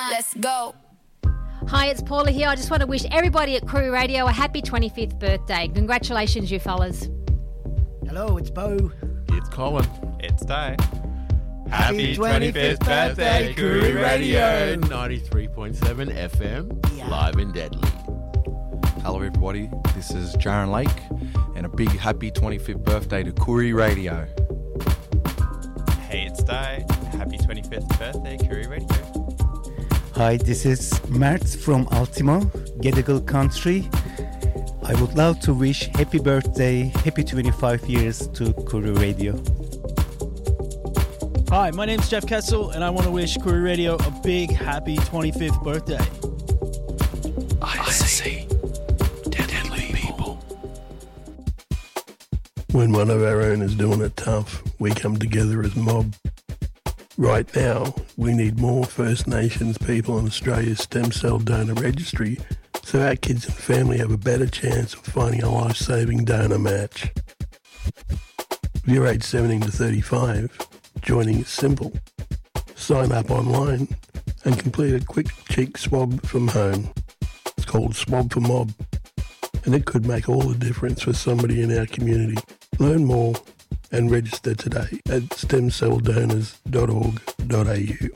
Let's go. Hi, it's Paula here. I just want to wish everybody at Koori Radio a happy 25th birthday. Congratulations, you fellas. Hello, it's Bo. It's Colin. It's Day. Happy 25th birthday, Koori Radio. 93.7 FM, live in Deadly. Hello everybody, this is Jaron Lake, and a big happy 25th birthday to Koori Radio. Hey, it's Day. Happy 25th birthday, Koori Radio. Hi, this is Mert from Ultimo, Gadigal Country. I would love to wish happy birthday, happy 25 years to Koori Radio. Hi, my name's Jeff Kessel, and I want to wish Koori Radio a big happy 25th birthday. I see deadly people. When one of our own is doing it tough, we come together as mob. Right now, we need more First Nations people on Australia's stem cell donor registry so our kids and family have a better chance of finding a life-saving donor match. If you're aged 17 to 35, joining is simple. Sign up online and complete a quick cheek swab from home. It's called Swab for Mob, and it could make all the difference for somebody in our community. Learn more and register today at stemcelldonors.org.au.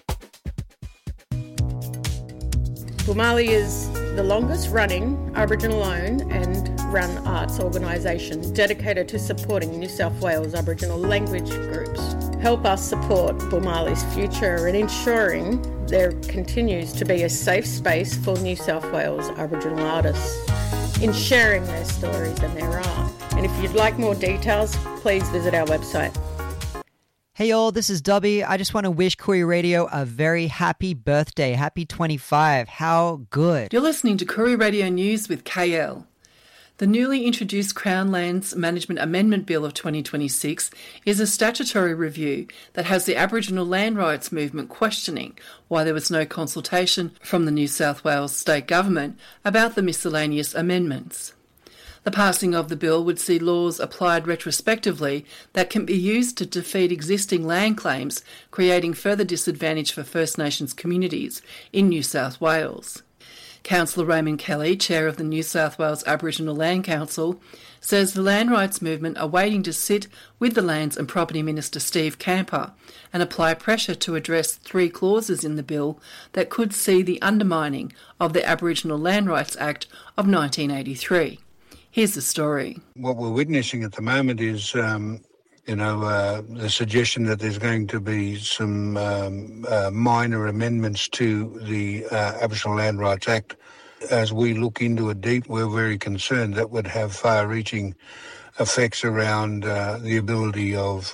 Boomali is the longest running Aboriginal-owned and run arts organisation dedicated to supporting New South Wales Aboriginal language groups. Help us support Boomali's future and ensuring there continues to be a safe space for New South Wales Aboriginal artists in sharing their stories and their art. And if you'd like more details, please visit our website. Hey all, this is Dubby. I just want to wish Koori Radio a very happy birthday. Happy 25. How good. You're listening to Koori Radio News with KL. The newly introduced Crown Lands Management Amendment Bill of 2026 is a statutory review that has the Aboriginal land rights movement questioning why there was no consultation from the New South Wales State Government about the miscellaneous amendments. The passing of the bill would see laws applied retrospectively that can be used to defeat existing land claims, creating further disadvantage for First Nations communities in New South Wales. Councillor Raymond Kelly, Chair of the New South Wales Aboriginal Land Council, says the land rights movement are waiting to sit with the Lands and Property Minister Steve Camper and apply pressure to address 3 clauses in the bill that could see the undermining of the Aboriginal Land Rights Act of 1983. Here's the story. What we're witnessing at the moment is, the suggestion that there's going to be some minor amendments to the Aboriginal Land Rights Act. As we look into it deep, we're very concerned that would have far-reaching effects around the ability of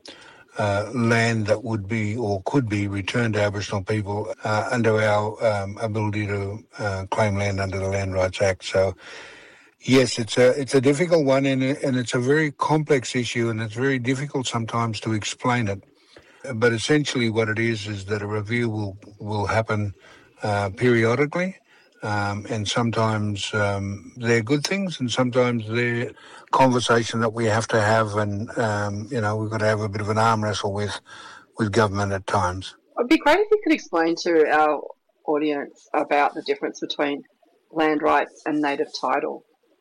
land that would be or could be returned to Aboriginal people under our ability to claim land under the Land Rights Act. So, yes, it's a difficult one, and it's a very complex issue, and it's very difficult sometimes to explain it. But essentially, what it is that a review will happen periodically, and sometimes they're good things, and sometimes they're conversation that we have to have, and we've got to have a bit of an arm wrestle with government at times. It'd be great if you could explain to our audience about the difference between land rights and native title.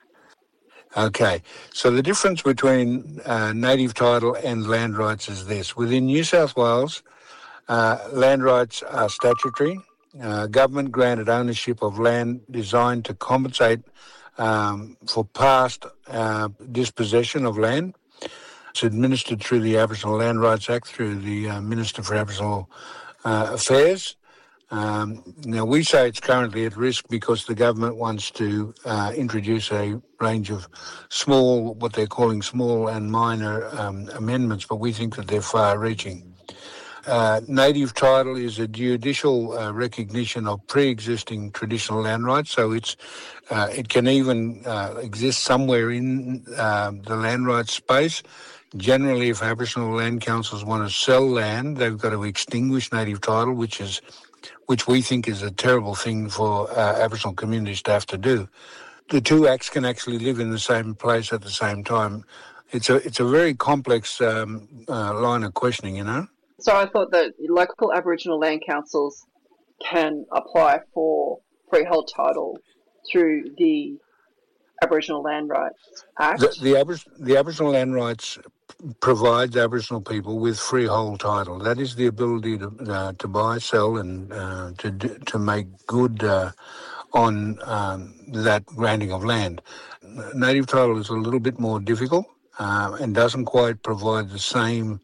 Okay, so the difference between native title and land rights is this. Within New South Wales, land rights are statutory. Government granted ownership of land designed to compensate for past dispossession of land. It's administered through the Aboriginal Land Rights Act, through the Minister for Aboriginal Affairs. Now, we say it's currently at risk because the government wants to introduce a range of what they're calling small and minor amendments, but we think that they're far-reaching. Native title is a judicial recognition of pre-existing traditional land rights, so it can even exist somewhere in the land rights space. Generally, if Aboriginal land councils want to sell land, they've got to extinguish native title, which we think is a terrible thing for Aboriginal communities to have to do. The two acts can actually live in the same place at the same time. It's a very complex line of questioning, So I thought that local Aboriginal land councils can apply for freehold title through the Aboriginal Land Rights Act? The Aboriginal Land Rights provides Aboriginal people with freehold title. That is the ability to buy, sell, and to make good on that granting of land. Native title is a little bit more difficult and doesn't quite provide the same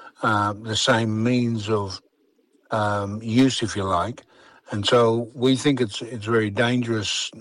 means of use, if you like. And so we think it's very dangerous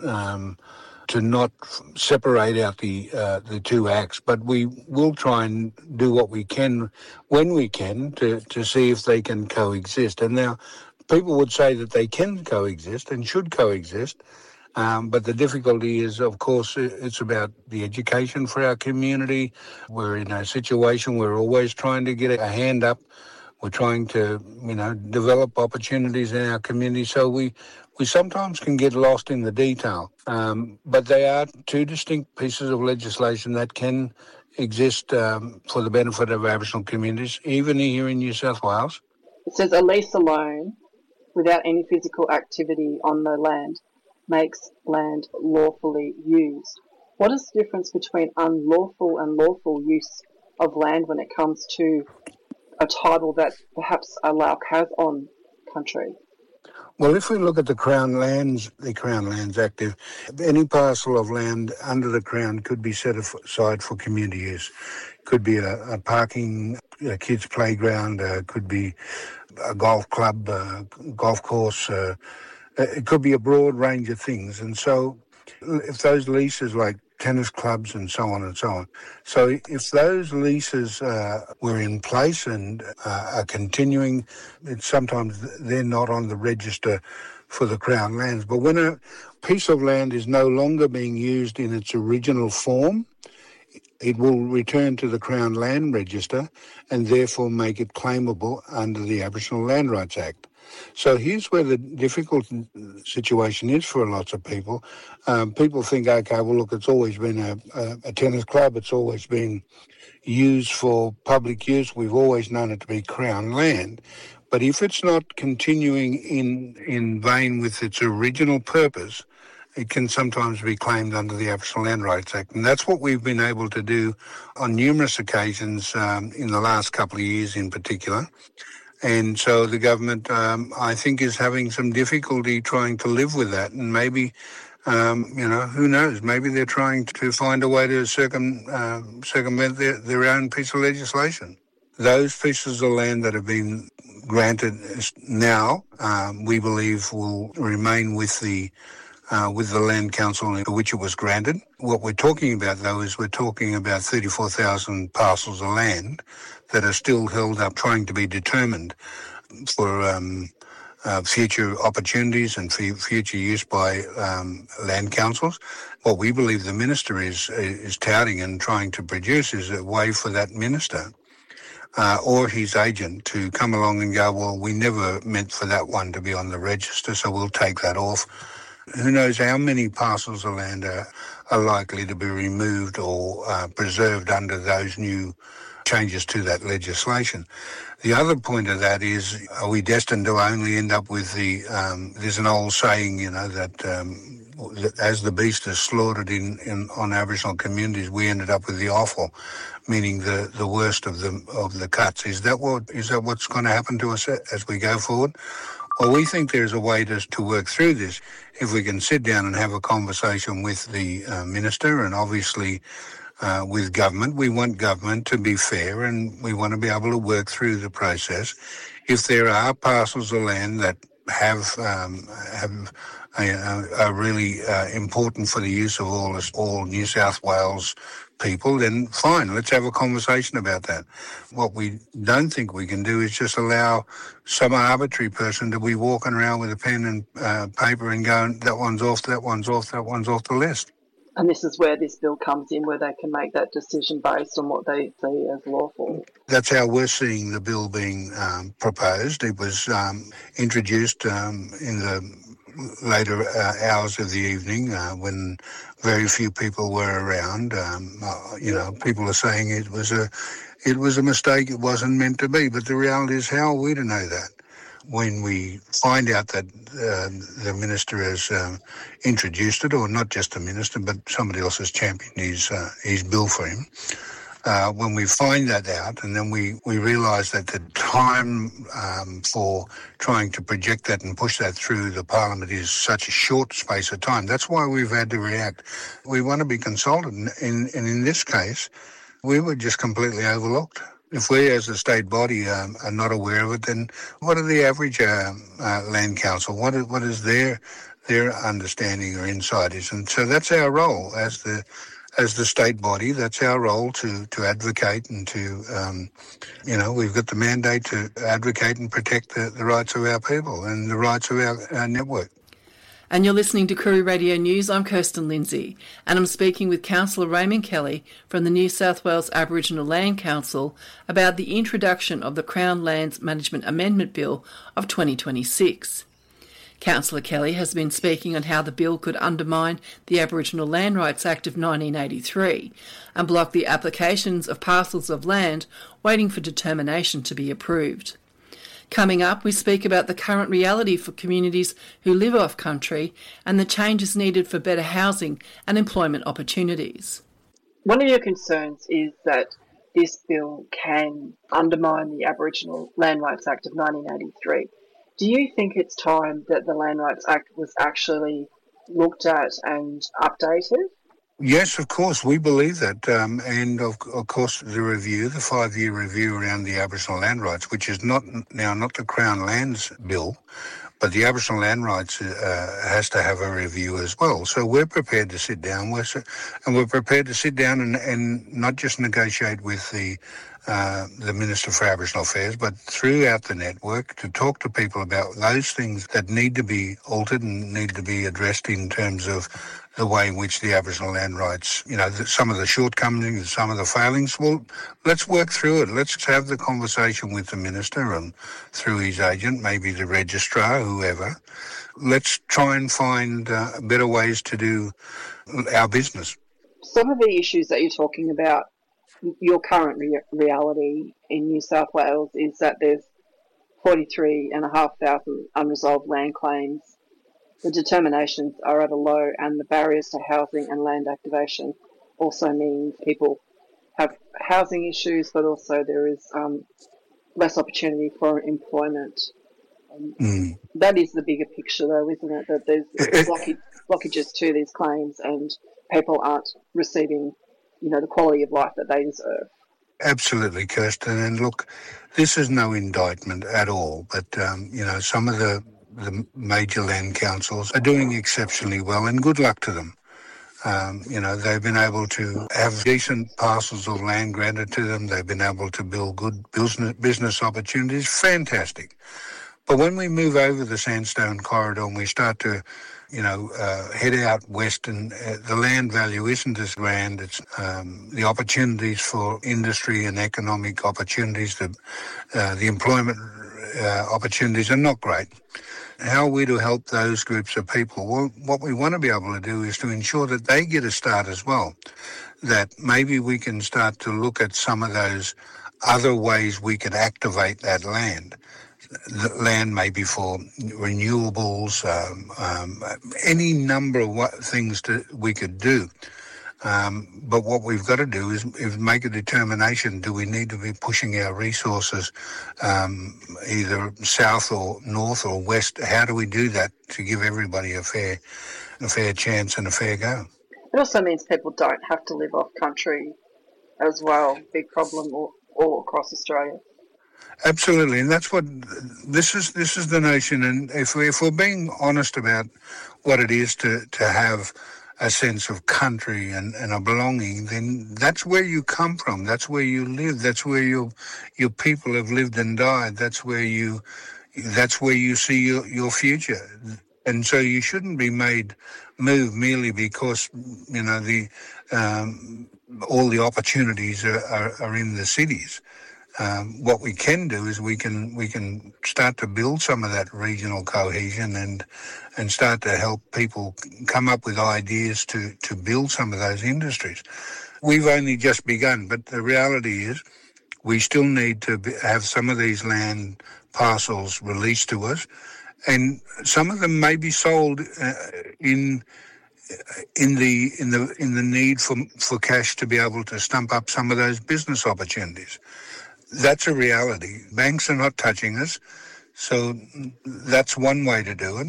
to not separate out the two acts, but we will try and do what we can when we can to see if they can coexist. And now people would say that they can coexist and should coexist, but the difficulty is, of course, it's about the education for our community. We're in a situation where we're always trying to get a hand up. We're trying to, develop opportunities in our community. So we sometimes can get lost in the detail. But they are two distinct pieces of legislation that can exist for the benefit of Aboriginal communities, even here in New South Wales. It says a lease alone, without any physical activity on the land, makes land lawfully used. What is the difference between unlawful and lawful use of land when it comes to a title that perhaps a Lauk has on country? Well, if we look at the Crown Lands Act, any parcel of land under the Crown could be set aside for community use. Could be a parking, a kids' playground, could be a golf club, golf course. It could be a broad range of things. And so if those leases, like tennis clubs and so on and so on. So if those leases were in place and are continuing, sometimes they're not on the register for the Crown Lands. But when a piece of land is no longer being used in its original form, it will return to the Crown Land Register and therefore make it claimable under the Aboriginal Land Rights Act. So here's where the difficult situation is for lots of people. People think, okay, well, look, it's always been a tennis club. It's always been used for public use. We've always known it to be Crown land. But if it's not continuing in vein with its original purpose, it can sometimes be claimed under the Aboriginal Land Rights Act. And that's what we've been able to do on numerous occasions in the last couple of years in particular. And so the government, I think, is having some difficulty trying to live with that. And maybe, who knows, maybe they're trying to find a way to circumvent their own piece of legislation. Those pieces of land that have been granted now, we believe will remain with the Land Council in which it was granted. What we're talking about, though, is we're talking about 34,000 parcels of land that are still held up trying to be determined for future opportunities and future use by land councils. What we believe the minister is touting and trying to produce is a way for that minister or his agent to come along and go, well, we never meant for that one to be on the register, so we'll take that off. Who knows how many parcels of land are likely to be removed or preserved under those new changes to that legislation. The other point of that is, are we destined to only end up with there's an old saying, that as the beast is slaughtered on Aboriginal communities, we ended up with the offal, meaning the worst of the cuts. Is that what's going to happen to us as we go forward? Well, we think there's a way to work through this if we can sit down and have a conversation with the minister and obviously with government. We want government to be fair and we want to be able to work through the process. If there are parcels of land that are really important for the use of all New South Wales people, then fine, let's have a conversation about that. What we don't think we can do is just allow some arbitrary person to be walking around with a pen and paper and going, that one's off, that one's off, that one's off the list. And this is where this bill comes in, where they can make that decision based on what they see as lawful. That's how we're seeing the bill being proposed. It was introduced in the later hours of the evening when very few people were around. People are saying it was a mistake. It wasn't meant to be. But the reality is, how are we to know that? when we find out that the minister has introduced it, or not just the minister, but somebody else has championed his bill for him, when we find that out, and then we realise that the time for trying to project that and push that through the Parliament is such a short space of time. That's why we've had to react. We want to be consulted, and in this case, we were just completely overlooked. If we as a state body are not aware of it, then what are the average land council? What is their understanding or insight is? And so that's our role as the state body. That's our role to advocate and to, we've got the mandate to advocate and protect the rights of our people and the rights of our network. And you're listening to Koori Radio News. I'm Kirsten Lindsay, and I'm speaking with Councillor Raymond Kelly from the New South Wales Aboriginal Land Council about the introduction of the Crown Lands Management Amendment Bill of 2026. Councillor Kelly has been speaking on how the bill could undermine the Aboriginal Land Rights Act of 1983 and block the applications of parcels of land waiting for determination to be approved. Coming up, we speak about the current reality for communities who live off-country and the changes needed for better housing and employment opportunities. One of your concerns is that this bill can undermine the Aboriginal Land Rights Act of 1983. Do you think it's time that the Land Rights Act was actually looked at and updated? Yes, of course, we believe that. And of course, the 5-year review around the Aboriginal land rights, which is not the Crown Lands Bill, but the Aboriginal land rights has to have a review as well. So we're prepared to sit down, and not just negotiate with the Minister for Aboriginal Affairs, but throughout the network to talk to people about those things that need to be altered and need to be addressed in terms of the way in which the Aboriginal land rights, some of the shortcomings, some of the failings. Well, let's work through it. Let's have the conversation with the Minister and through his agent, maybe the Registrar, whoever. Let's try and find better ways to do our business. Some of the issues that you're talking about, your current reality in New South Wales is that there's 43,500 unresolved land claims. The determinations are at a low, and the barriers to housing and land activation also means people have housing issues, but also there is less opportunity for employment. That is the bigger picture, though, isn't it? That there's blockages to these claims, and people aren't receiving, the quality of life that they deserve. Absolutely, Kirsten. And look, this is no indictment at all, but some of the major land councils are doing exceptionally well, and good luck to them. They've been able to have decent parcels of land granted to them. They've been able to build good business opportunities. Fantastic. But when we move over the Sandstone Corridor and we start to, head out west, and the land value isn't as grand, it's the opportunities for industry and economic opportunities, the employment opportunities are not great. How are we to help those groups of people? Well, what we want to be able to do is to ensure that they get a start as well, that maybe we can start to look at some of those other ways we could activate that land. The land maybe for renewables, any number of things we could do. But what we've got to do is make a determination. Do we need to be pushing our resources either south or north or west? How do we do that to give everybody a fair chance and a fair go? It also means people don't have to live off country as well. Big problem all across Australia. Absolutely, and that's what this is the notion. And if we're being honest about what it is to have a sense of country and a belonging, then that's where you come from. That's where you live. That's where your people have lived and died. That's where you see your future. And so you shouldn't be move merely because all the opportunities are in the cities. What we can do is we can start to build some of that regional cohesion and start to help people come up with ideas to build some of those industries. We've only just begun, but the reality is we still need to have some of these land parcels released to us, and some of them may be sold in the need for cash to be able to stump up some of those business opportunities. That's a reality. Banks are not touching us, so that's one way to do it.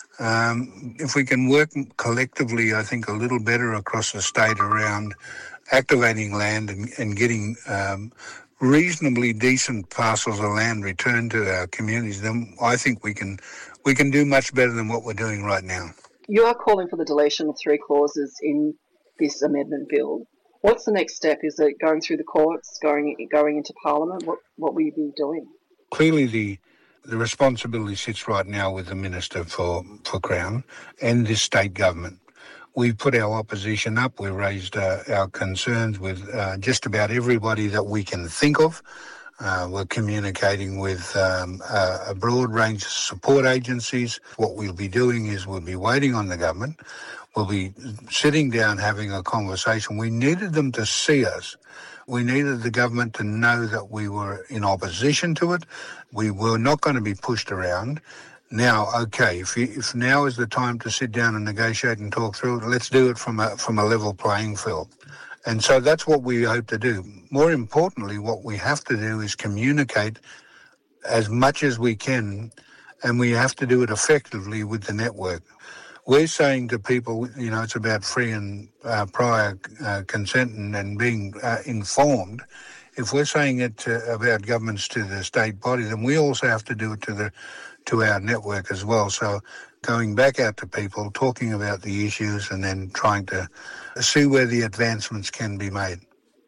If we can work collectively, I think, a little better across the state around activating land and getting reasonably decent parcels of land returned to our communities, then I think we can do much better than what we're doing right now. You are calling for the deletion of 3 clauses in this amendment bill. What's the next step? Is it going through the courts, going into Parliament? What will you be doing? Clearly, the responsibility sits right now with the Minister for Crown and this state government. We've put our opposition up. We raised our concerns with just about everybody that we can think of. We're communicating with a broad range of support agencies. What we'll be doing is we'll be waiting on the government. We'll be sitting down having a conversation. We needed them to see us. We needed the government to know that we were in opposition to it. We were not going to be pushed around. Now, okay, if now is the time to sit down and negotiate and talk through it, let's do it from a level playing field. And so that's what we hope to do. More importantly, what we have to do is communicate as much as we can, and we have to do it effectively with the network. We're saying to people, it's about free and prior consent and being informed. If we're saying it about governments to the state body, then we also have to do it to our network as well. So going back out to people, talking about the issues, and then trying to see where the advancements can be made.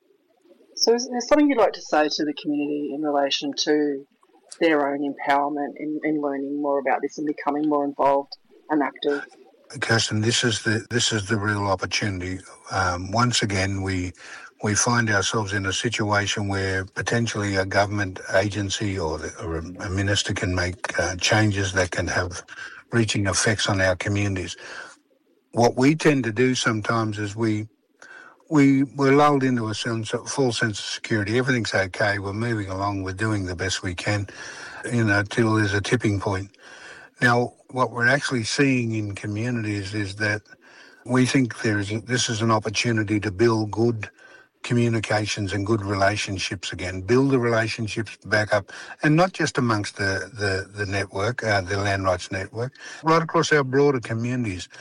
So is there something you'd like to say to the community in relation to their own empowerment in learning more about this and becoming more involved and active? Kirsten, this is the real opportunity. Once again, we find ourselves in a situation where potentially a government agency or a minister can make changes that can have reaching effects on our communities. What we tend to do sometimes is we're lulled into a full sense of security. Everything's okay. We're moving along. We're doing the best we can, till there's a tipping point. Now, what we're actually seeing in communities is that we think this is an opportunity to build good communications and good relationships again, build the relationships back up, and not just amongst the network, the Land Rights Network, right across our broader communities.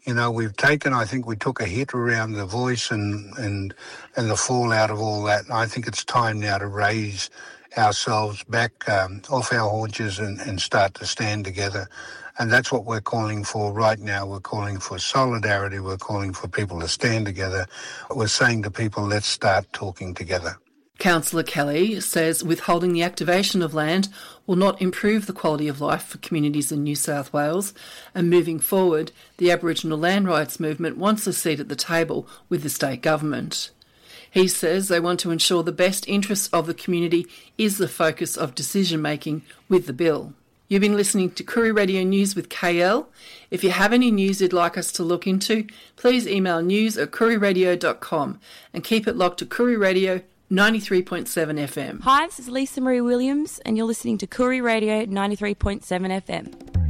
I think we took a hit around the voice and the fallout of all that. And I think it's time now to raise ourselves back off our haunches and start to stand together. And that's what we're calling for right now. We're calling for solidarity. We're calling for people to stand together. We're saying to people, let's start talking together. Councillor Kelly says withholding the activation of land will not improve the quality of life for communities in New South Wales, and moving forward, the Aboriginal land rights movement wants a seat at the table with the state government. He says they want to ensure the best interests of the community is the focus of decision-making with the bill. You've been listening to Koori Radio News with KL. If you have any news you'd like us to look into, please email news@kooriradio.com and keep it locked to Koori Radio 93.7 FM. Hi, this is Lisa Marie Williams and you're listening to Koori Radio 93.7 FM.